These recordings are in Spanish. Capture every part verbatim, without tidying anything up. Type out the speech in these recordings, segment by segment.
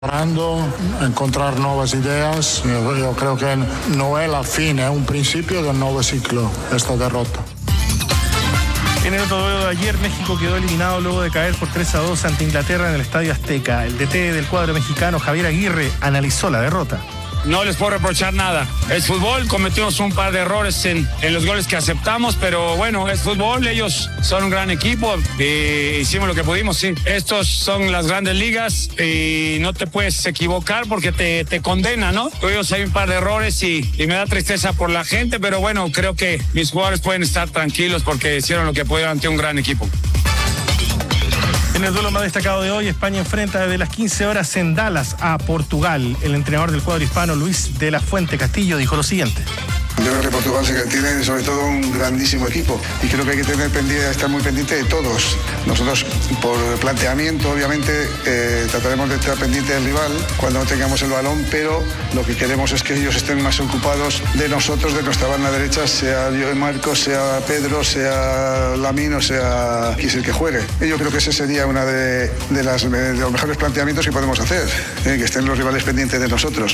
Encontrar nuevas ideas, yo, yo creo que no es la fin, es un principio de un nuevo ciclo esta derrota. En el otro duelo de ayer, México quedó eliminado luego de caer por tres a dos ante Inglaterra en el Estadio Azteca. El D T del cuadro mexicano, Javier Aguirre, analizó la derrota. No les puedo reprochar nada. Es fútbol, cometimos un par de errores en, en los goles que aceptamos, pero bueno, es fútbol, ellos son un gran equipo, y hicimos lo que pudimos, sí. Estos son las grandes ligas y no te puedes equivocar porque te, te condena, ¿no? Ellos hay un par de errores y, y me da tristeza por la gente, pero bueno, creo que mis jugadores pueden estar tranquilos porque hicieron lo que pudieron ante un gran equipo. En el duelo más destacado de hoy, España enfrenta desde las quince horas en Dallas a Portugal. El entrenador del cuadro hispano, Luis de la Fuente Castillo, dijo lo siguiente. Yo creo que Portugal tiene sobre todo un grandísimo equipo y creo que hay que tener pendiente, estar muy pendiente de todos. Nosotros, por planteamiento, obviamente, eh, trataremos de estar pendiente del rival cuando no tengamos el balón, pero lo que queremos es que ellos estén más ocupados de nosotros, de nuestra banda derecha, sea yo, Marcos, sea Pedro, sea Lamine o sea quien es el que juegue. Y yo creo que ese sería uno de, de, las, de los mejores planteamientos que podemos hacer, eh, que estén los rivales pendientes de nosotros.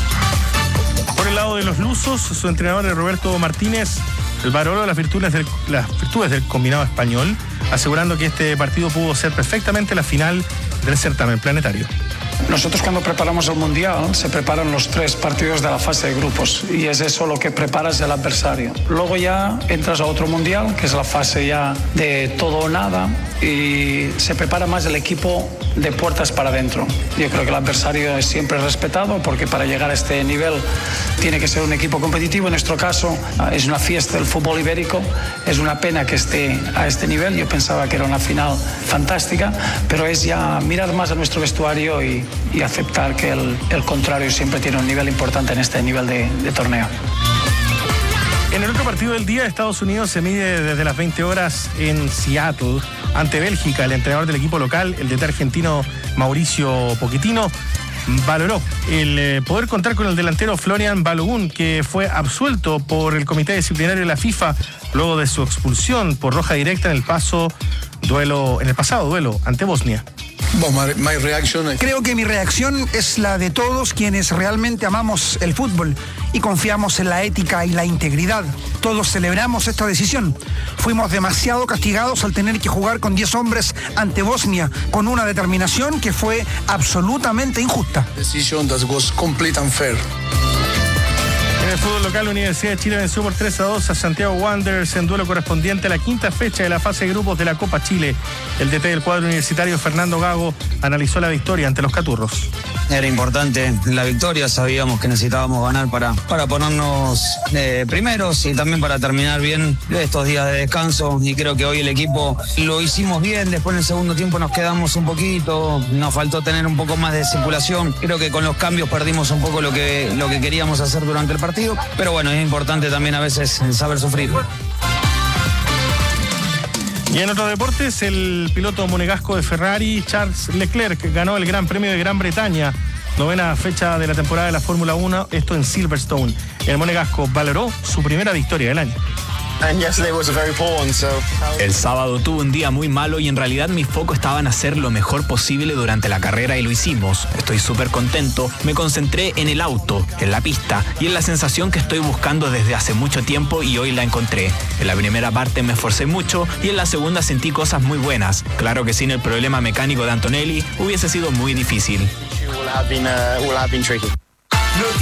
Por el lado de los lusos, su entrenador es Roberto Martínez, el valoró las virtudes, del, las virtudes del combinado español, asegurando que este partido pudo ser perfectamente la final del certamen planetario. Nosotros cuando preparamos el Mundial se preparan los tres partidos de la fase de grupos y es eso lo que preparas del adversario. Luego ya entras a otro Mundial, que es la fase ya de todo o nada, y se prepara más el equipo de puertas para adentro. Yo creo que el adversario es siempre respetado porque para llegar a este nivel tiene que ser un equipo competitivo. En nuestro caso es una fiesta del fútbol ibérico, es una pena que esté a este nivel. Yo pensaba que era una final fantástica, pero es ya mirar más a nuestro vestuario y, y aceptar que el, el contrario siempre tiene un nivel importante en este nivel de, de torneo. En el otro partido del día, Estados Unidos se mide desde las veinte horas en Seattle ante Bélgica. El entrenador del equipo local, el D T argentino Mauricio Pochettino, valoró el eh, poder contar con el delantero Florian Balogun, que fue absuelto por el comité disciplinario de la FIFA luego de su expulsión por roja directa en el paso duelo, en el pasado duelo ante Bosnia. Creo que mi reacción es la de todos quienes realmente amamos el fútbol y confiamos en la ética y la integridad. Todos celebramos esta decisión. Fuimos demasiado castigados al tener que jugar con diez hombres ante Bosnia, con una determinación que fue absolutamente injusta. En el fútbol local, la Universidad de Chile venció por tres a dos a Santiago Wanderers en duelo correspondiente a la quinta fecha de la fase de grupos de la Copa Chile. El D T del cuadro universitario, Fernando Gago, analizó la victoria ante los caturros. Era importante la victoria, sabíamos que necesitábamos ganar para, para ponernos eh, primeros y también para terminar bien estos días de descanso, y creo que hoy el equipo lo hicimos bien. Después en el segundo tiempo nos quedamos un poquito, nos faltó tener un poco más de circulación, creo que con los cambios perdimos un poco lo que, lo que queríamos hacer durante el partido, pero bueno, es importante también a veces saber sufrir. Y en otros deportes, el piloto monegasco de Ferrari, Charles Leclerc, ganó el Gran Premio de Gran Bretaña, novena fecha de la temporada de la Fórmula uno, esto en Silverstone. El monegasco valoró su primera victoria del año. El sábado tuve un día muy malo y en realidad mi foco estaba en hacer lo mejor posible durante la carrera y lo hicimos. Estoy súper contento, me concentré en el auto, en la pista y en la sensación que estoy buscando desde hace mucho tiempo y hoy la encontré. En la primera parte me esforcé mucho y en la segunda sentí cosas muy buenas. Claro que sin el problema mecánico de Antonelli hubiese sido muy difícil.